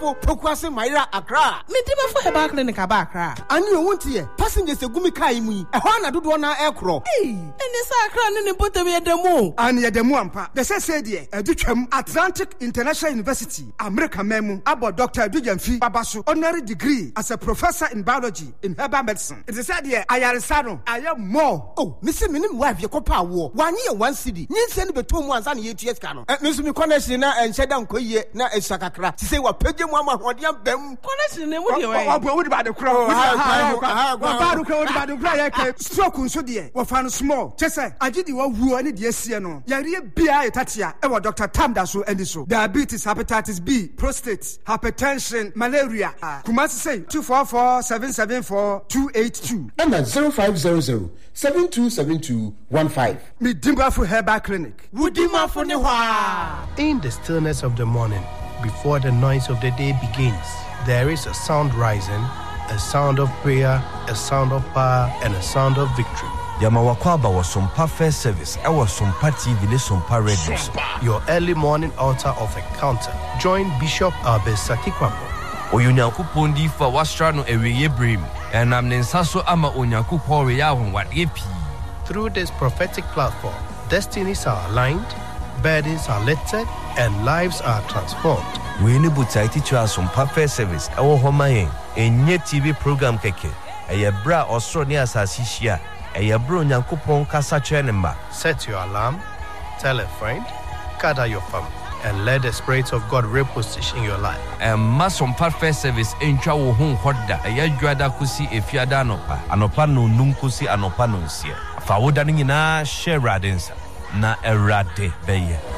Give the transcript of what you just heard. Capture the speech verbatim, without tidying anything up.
po Pokwase Maira Accra. Me di before Herbal Clinic aba Accra. Ani o wonti e passengers egumi kai mu yi. E ho na dodo na ekro. Hey, eni sa Accra ne ne botem ye demo. Ani ye demo ampa. The say say de edutwam Atlantic International University, America memu, about Doctor Edujamfi Babaso, honorary degree as a professor in biology in herbal medicine. It is said here, Ayaresano, I am more. Oh, Mister Minim wife ye kopa wo. One year one city. Nyense ni beto mu ansa na ye tues ka no. Eh me so me connection na enhyeda nkoye na esakakra. Ti say wa page mu amahodiam bam. Connection ne mu de we. Obo wo di ba de kro. Ha Wa ba do kro wo di ba de kro ye ke stroke nso de. Wo fa no small. Chese, agidi wo wu ani de asie no. Yare bia etatia e wo Doctor Tamda so andi so. Diabetes, hepatitis B, prostate, hypertension, malaria. Kumasi say two four four seven seven four two eight two. And at zero five zero zero seven two seven two one five. Me Dimbafu Herbal Clinic. Wudima for ne hwa. In the stillness of the morning, before the noise of the day begins, there is a sound rising, a sound of prayer, a sound of power, and a sound of victory. Yamawakwaba was Sompa First Service. I was Sompa T V, Sompa Radio. Your early morning altar of encounter. Join Bishop Abesaki Kwambo. Oyunyankupon di fa wastrano eweye brim. And I'm Nensaso ama Onyankupon reyahun wat yepi. Through this prophetic platform, destinies are aligned, burdens are lifted, and lives are transformed. We need to teach us Sompa First Service. Our Homayen, a new T V program keke. A bra or so near Sasishia. Set your alarm, tell a friend, gather your family, and let the Spirit of God reposition your life. And Mason Parfait Service in Chawo Home Hoda, a Yagrada Kusi, a Fiadanopa, Anopano Numkusi, Anopanonsia. Fawodanina, share radins, na erade beye.